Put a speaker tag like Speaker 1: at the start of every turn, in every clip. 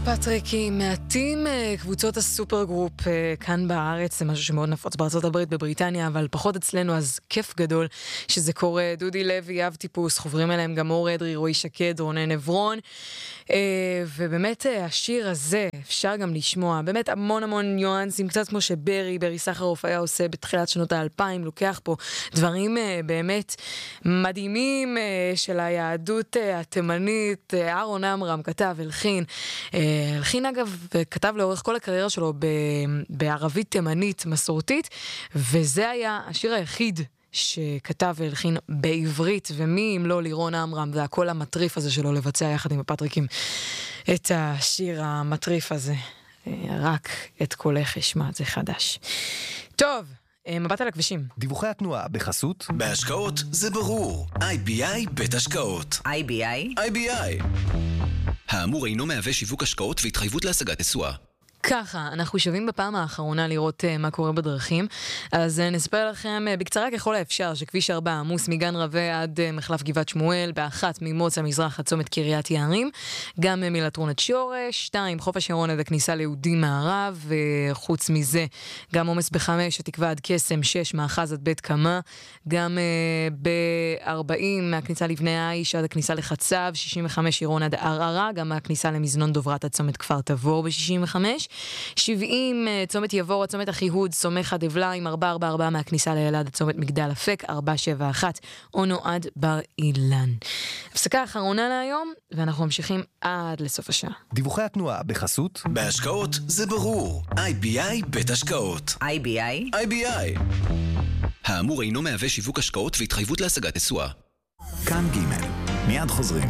Speaker 1: פטריקים, מעטים קבוצות הסופר גרופ כאן בארץ, זה משהו שמאוד נפוץ בארצות הברית, בבריטניה, אבל פחות אצלנו, אז כיף גדול שזה קורה. דודי לוי, אב טיפוס, חוברים אליהם גם אור אדרי, רועי שקד, רונן עברון, ובאמת השיר הזה אפשר גם לשמוע, באמת המון ניואנסים, קצת כמו שברי סחרוף היה עושה בתחילת שנות ה-2000, לוקח פה דברים באמת מדהימים של היהדות התימנית. אהרון עמרם כתב, הלחין אגב, כתב לאורך כל הקריירה שלו בערבית תימנית מסורתית, וזה היה השיר היחיד שכתב והלחין בעברית, ומי אם לא לירון עמרם, והקול המטריף הזה שלו לבצע יחד עם הפטריקים את השיר המטריף הזה. רק את קולך אשמע, זה חדש. טוב, מבט על הכבישים.
Speaker 2: דיווחי התנועה בחסות
Speaker 3: בהשקעות זה ברור. IBI בית השקעות. IBI. האמור אינו מהווה שיווק השקעות והתחייבות להשגת תשואה.
Speaker 1: ככה, אנחנו שווים בפעם האחרונה לראות מה קורה בדרכים, אז נספר לכם בקצרה ככל האפשר שכביש 4 עמוס מגן רווה עד מחלף גבעת שמואל, באחת ממוץ המזרח עד צומת קריית יערים, גם מלטרונת שורש, 2 חוף השרון עד הכניסה ליהודי מערב, וחוץ מזה גם עומס ב5 התקווה עד קסם, 6 מאחז עד בית קמה, גם ב-40 מהכניסה לבני האיש עד הכניסה לחצב, 65 עירון עד ערערה, גם מהכניסה למזנון דוברת עד צומת כפר תבור ב-65, 70 צומת יבור עד צומת החיהוד, סומך עד אבליים, 444 מהכניסה לילד עד צומת מגדל אפק, 471 אונו עד בר אילן. הפסקה האחרונה להיום, ואנחנו ממשיכים עד לסוף השעה.
Speaker 2: דיווחי התנועה בחסות
Speaker 3: בהשקעות זה ברור. IBI בית השקעות. IBI. האמור אינו מהווה שיווק השקעות והתחייבות להשגת תשואה.
Speaker 2: כאן ג' מיד חוזרים.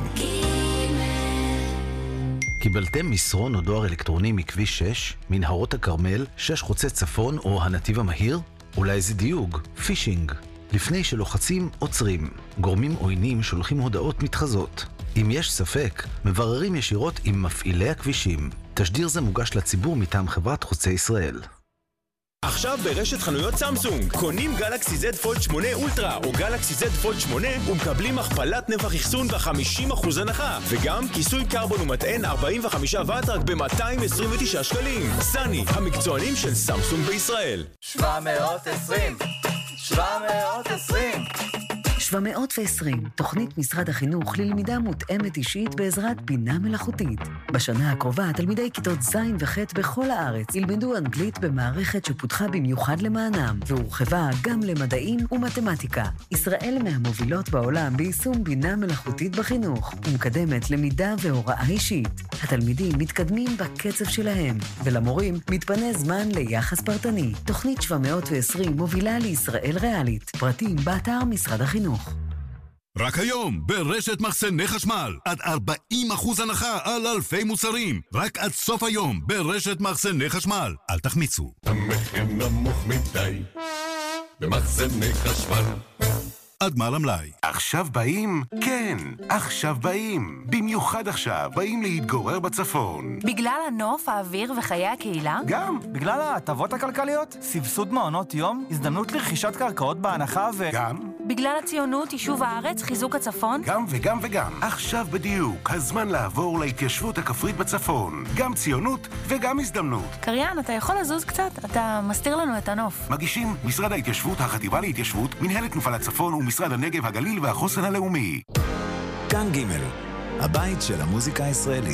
Speaker 4: קיבלתם מסרון או דואר אלקטרוני מכביש 6, מנהרות הכרמל, 6 חוצה צפון או הנתיב המהיר? אולי זה דיוג, פישינג. לפני שלוחצים, עוצרים. גורמים עוינים שולחים הודעות מתחזות. אם יש ספק, מבררים ישירות עם מפעילי הכבישים. תשדיר זה מוגש לציבור מטעם חברת חוצה ישראל.
Speaker 5: עכשיו ברשת חנויות סמסונג, קונים גלקסי Z פולד 8 אולטרה או גלקסי Z פולד 8 ומקבלים הכפלת נפח אחסון ב-50% הנחה, וגם כיסוי קרבון ומטען 45 וואט רק ב-229 שקלים. סני, המקצוענים של סמסונג בישראל.
Speaker 6: 720, תוכנית משרד החינוך ללמידה מותאמת אישית בעזרת בינה מלאכותית. בשנה הקרובה, תלמידי כיתות ז' וח' בכל הארץ ילמדו אנגלית במערכת שפותחה במיוחד למענם, והורחבה גם למדעים ומתמטיקה. ישראל מהמובילות בעולם ביישום בינה מלאכותית בחינוך, ומקדמת למידה והוראה אישית. התלמידים מתקדמים בקצב שלהם, ולמורים מתפנה זמן ליחס פרטני. תוכנית 720 מובילה לישראל ריאלית. פרטים באתר משרד החינוך.
Speaker 7: רק היום, ברשת מחסני חשמל, עד 40% הנחה על אלפי מוצרים. רק עד סוף היום, ברשת מחסני חשמל. אל תחמיצו.
Speaker 8: המחיר נמוך מדי, במחסני חשמל.
Speaker 7: עד גמר המלאי.
Speaker 9: עכשיו באים? כן, עכשיו באים. במיוחד עכשיו, באים להתגורר בצפון.
Speaker 10: בגלל הנוף, האוויר וחיי הקהילה?
Speaker 11: גם, בגלל ההטבות הכלכליות, סבסוד מעונות יום, הזדמנות לרכישת קרקעות בהנחה
Speaker 9: גם.
Speaker 10: בגלל הציונות, יישוב הארץ, חיזוק הצפון?
Speaker 9: גם וגם וגם. עכשיו בדיוק, הזמן לעבור להתיישבות הכפרית בצפון. גם ציונות וגם הזדמנות.
Speaker 10: קריין, אתה יכול לזוז קצת? אתה מסתיר לנו את הנוף.
Speaker 9: מגישים משרד ההתיישבות, החטיבה להתיישבות, מנהלת תנופה לצפון ומשרד הנגב, הגליל והחוסן הלאומי.
Speaker 2: כאן ג' הבית של המוזיקה הישראלית.